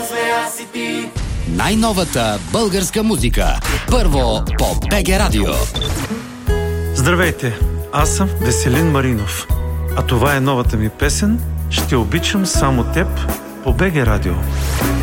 сме аз и ти. Най-новата българска музика. Първо по БГ Радио. Здравейте, аз съм Веселин Маринов. А това е новата ми песен "Ще обичам само теб" по БГ Радио.